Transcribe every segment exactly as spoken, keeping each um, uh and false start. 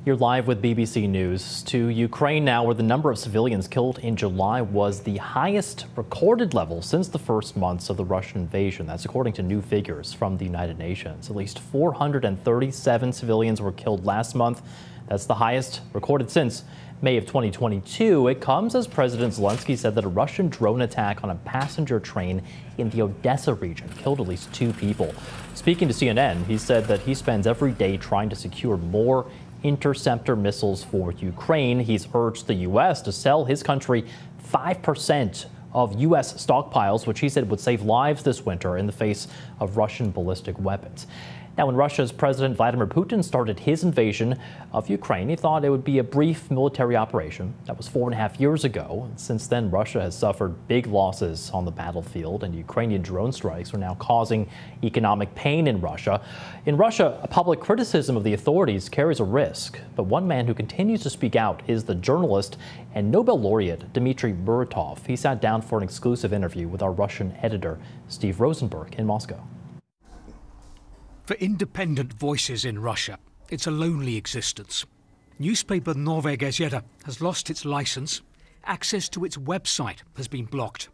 You're live with B B C News. To Ukraine now, where the number of civilians killed in July was the highest recorded level since the first months of the Russian invasion. That's according to new figures from the United Nations. At least four hundred thirty-seven civilians were killed last month. That's the highest recorded since May of twenty twenty-two. It comes as President Zelensky said that a Russian drone attack on a passenger train in the Odessa region killed at least two people. Speaking to C N N, he said that he spends every day trying to secure more interceptor missiles for Ukraine. He's urged the U S to sell his country five percent of U S stockpiles, which he said would save lives this winter in the face of Russian ballistic weapons. Now, when Russia's President Vladimir Putin started his invasion of Ukraine, he thought it would be a brief military operation. That was four and a half years ago. Since then, Russia has suffered big losses on the battlefield, and Ukrainian drone strikes are now causing economic pain in Russia. In Russia, a public criticism of the authorities carries a risk. But one man who continues to speak out is the journalist and Nobel laureate Dmitry Muratov. He sat down for an exclusive interview with our Russian editor, Steve Rosenberg, in Moscow. For independent voices in Russia, it's a lonely existence. Newspaper Novaya Gazeta has lost its license. Access to its website has been blocked.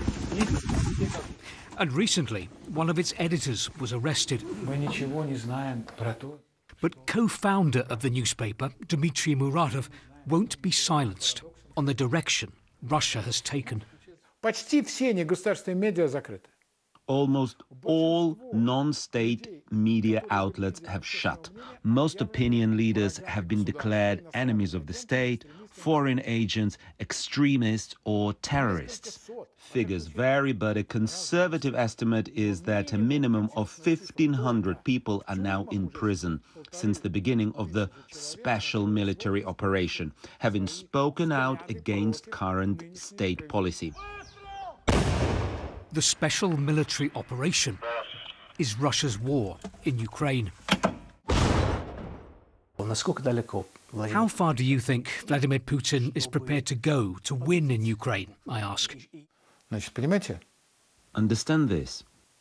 And recently, one of its editors was arrested. But co-founder of the newspaper, Dmitry Muratov, won't be silenced on the direction Russia has taken. Почти все негосударственные медиа закрыты. Almost all non-state media outlets have shut. Most opinion leaders have been declared enemies of the state, foreign agents, extremists, or terrorists. Figures vary, but a conservative estimate is that a minimum of fifteen hundred people are now in prison since the beginning of the special military operation, having spoken out against current state policy. The special military operation is Russia's war in Ukraine. How far do you think Vladimir Putin is prepared to go to win in Ukraine, I ask? Understand this.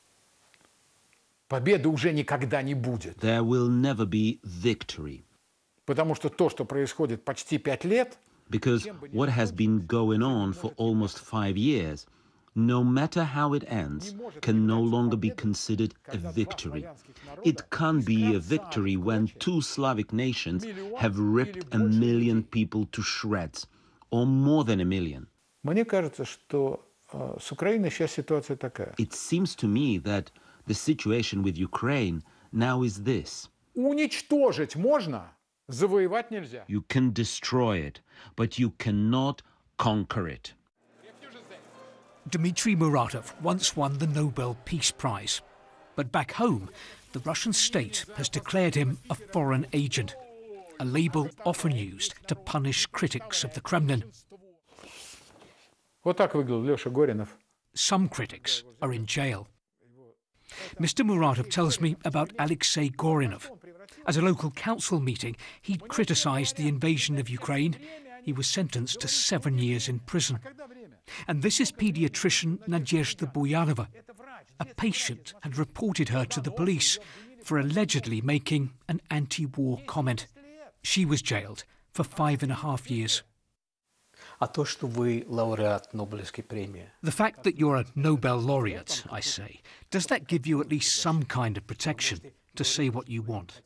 Победы уже никогда не будет. There will never be victory. Потому что то, что происходит почти пять лет, because what has been going on for almost five years, no matter how it ends, can no longer be considered a victory. It can't be a victory when two Slavic nations have ripped a million people to shreds, or more than a million. Мне кажется, что с Украиной сейчас ситуация такая. It seems to me that the situation with Ukraine now is this. Уничтожить можно, завоевать нельзя. You can destroy it, but you cannot conquer it. Dmitry Muratov once won the Nobel Peace Prize. But back home, the Russian state has declared him a foreign agent, a label often used to punish critics of the Kremlin. Вот так выглядел Лёша Горинов. Some critics are in jail. Mister Muratov tells me about Alexei Gorinov. At a local council meeting, he'd criticised the invasion of Ukraine. He was sentenced to seven years in prison. And this is paediatrician Nadezhda Buyanova. A patient had reported her to the police for allegedly making an anti-war comment. She was jailed for five and a half years. The fact that you're a Nobel laureate, I say, does that give you at least some kind of protection to say what you want?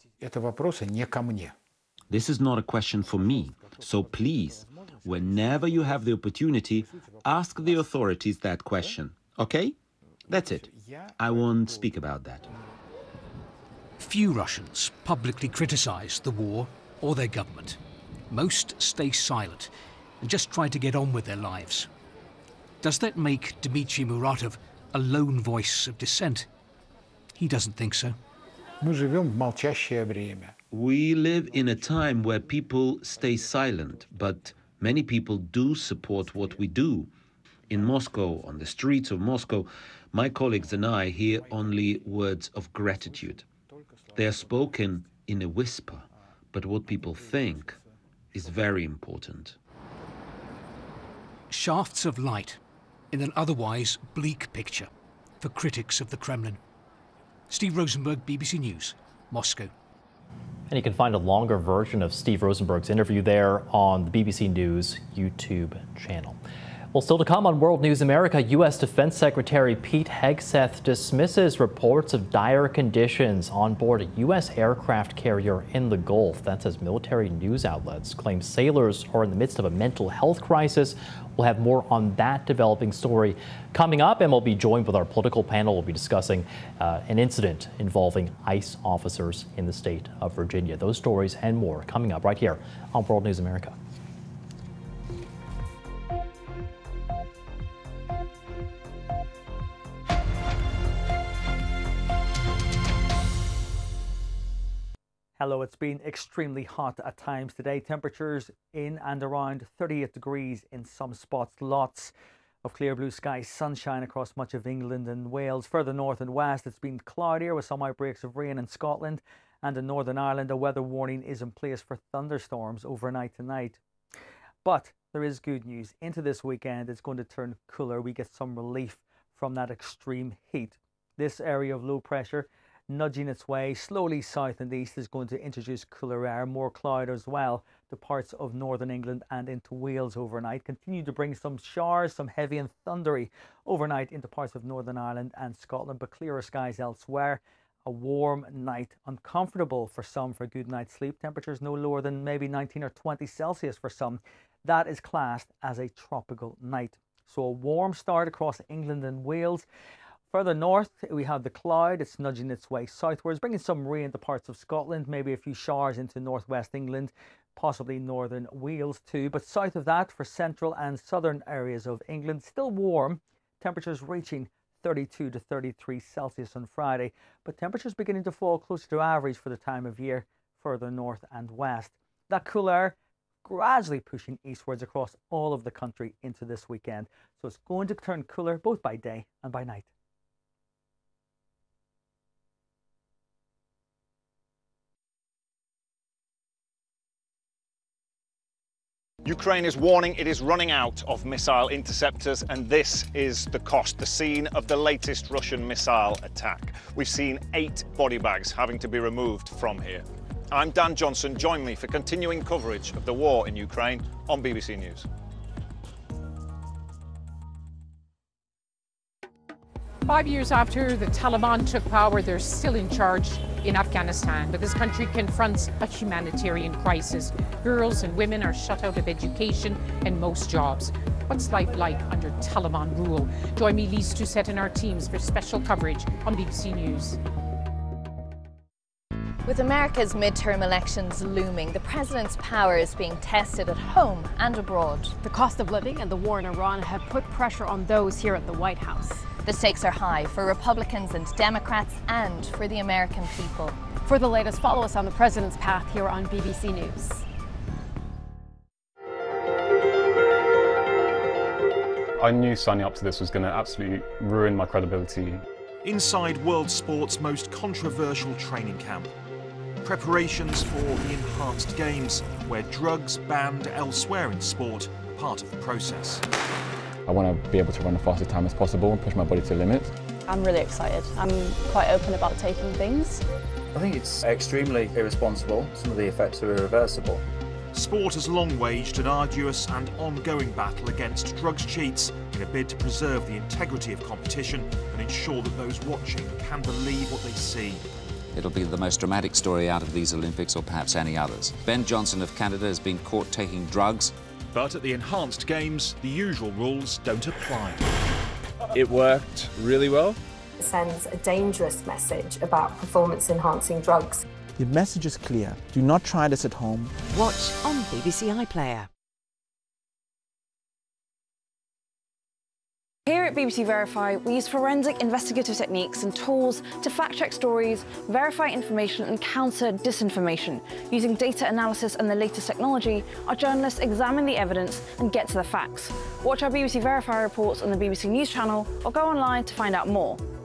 This is not a question for me, so please, whenever you have the opportunity, ask the authorities that question, okay? That's it. I won't speak about that. Few Russians publicly criticize the war or their government. Most stay silent and just try to get on with their lives. Does that make Dmitry Muratov a lone voice of dissent? He doesn't think so. Мы живем в молчащее время. We live in a time where people stay silent, but many people do support what we do. In Moscow, on the streets of Moscow, my colleagues and I hear only words of gratitude. They are spoken in a whisper, but what people think is very important. Shafts of light in an otherwise bleak picture for critics of the Kremlin. Steve Rosenberg, B B C News, Moscow. And you can find a longer version of Steve Rosenberg's interview there on the B B C News YouTube channel. Well, still to come on World News America, U S Defense Secretary Pete Hegseth dismisses reports of dire conditions on board a U S aircraft carrier in the Gulf. That's as military news outlets claim sailors are in the midst of a mental health crisis. We'll have more on that developing story coming up, and we'll be joined with our political panel. We'll be discussing uh, an incident involving ICE officers in the state of Virginia. Those stories and more coming up right here on World News America. Hello, it's been extremely hot at times today. Temperatures in and around thirty-eight degrees in some spots. Lots of clear blue skies, sunshine across much of England and Wales. Further north and west, it's been cloudier with some outbreaks of rain in Scotland. And in Northern Ireland, a weather warning is in place for thunderstorms overnight tonight. But there is good news. Into this weekend, it's going to turn cooler. We get some relief from that extreme heat. This area of low pressure nudging its way slowly south and east is going to introduce cooler air, more cloud as well to parts of northern England and into Wales overnight. Continue to bring some showers, some heavy and thundery overnight into parts of Northern Ireland and Scotland, but clearer skies elsewhere. A warm night, uncomfortable for some for a good night's sleep. Temperatures no lower than maybe nineteen or twenty Celsius for some. That is classed as a tropical night. So a warm start across England and Wales. Further north, we have the cloud. It's nudging its way southwards, bringing some rain to parts of Scotland, maybe a few showers into northwest England, possibly northern Wales too. But south of that, for central and southern areas of England, still warm. Temperatures reaching thirty-two to thirty-three Celsius on Friday, but temperatures beginning to fall closer to average for the time of year further north and west. That cool air gradually pushing eastwards across all of the country into this weekend. So it's going to turn cooler both by day and by night. Ukraine is warning it is running out of missile interceptors, and this is the cost, the scene of the latest Russian missile attack. We've seen eight body bags having to be removed from here. I'm Dan Johnson. Join me for continuing coverage of the war in Ukraine on B B C News. Five years after the Taliban took power, they're still in charge in Afghanistan, but this country confronts a humanitarian crisis. Girls and women are shut out of education and most jobs. What's life like under Taliban rule? Join me, Lise Doucette, and our teams for special coverage on B B C News. With America's midterm elections looming, the president's power is being tested at home and abroad. The cost of living and the war in Iran have put pressure on those here at the White House. The stakes are high for Republicans and Democrats and for the American people. For the latest, follow us on the president's path here on B B C News. I knew signing up to this was going to absolutely ruin my credibility. Inside world sport's most controversial training camp. Preparations for the enhanced games, where drugs banned elsewhere in sport are part of the process. I want to be able to run the fastest time as possible and push my body to the limit. I'm really excited. I'm quite open about taking things. I think it's extremely irresponsible. Some of the effects are irreversible. Sport has long waged an arduous and ongoing battle against drugs cheats in a bid to preserve the integrity of competition and ensure that those watching can believe what they see. It'll be the most dramatic story out of these Olympics, or perhaps any others. Ben Johnson of Canada has been caught taking drugs. But at the enhanced games, the usual rules don't apply. It worked really well. It sends a dangerous message about performance-enhancing drugs. The message is clear. Do not try this at home. Watch on B B C iPlayer. Here at B B C Verify, we use forensic investigative techniques and tools to fact-check stories, verify information and counter disinformation. Using data analysis and the latest technology, our journalists examine the evidence and get to the facts. Watch our B B C Verify reports on the B B C News channel or go online to find out more.